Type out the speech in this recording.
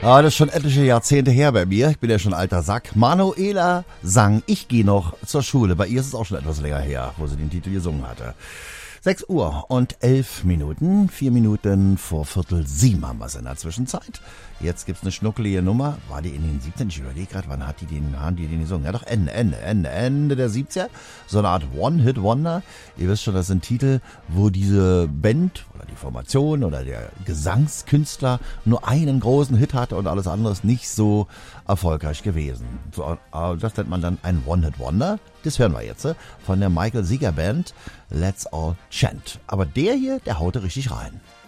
Ja, das ist schon etliche Jahrzehnte her bei mir. Ich bin ja schon alter Sack. Manuela sang Ich gehe noch zur Schule. Bei ihr ist es auch schon etwas länger her, wo sie den Titel gesungen hatte. 6 Uhr und 11 Minuten. 4 Minuten vor 6:45 haben wir es in der Zwischenzeit. Jetzt gibt's eine schnuckelige Nummer. War die in den 70ern? Ich überlege gerade, wann haben die den gesungen? Ja doch, Ende der 70er. So eine Art One-Hit-Wonder. Ihr wisst schon, das sind Titel, wo diese Band oder die Formation oder der Gesangskünstler nur einen großen Hit hatte und alles andere ist nicht so erfolgreich gewesen. So, das nennt man dann ein One-Hit-Wonder. Das hören wir jetzt von der Michael Seeger Band. Let's All Chant. Aber der hier, der haute richtig rein.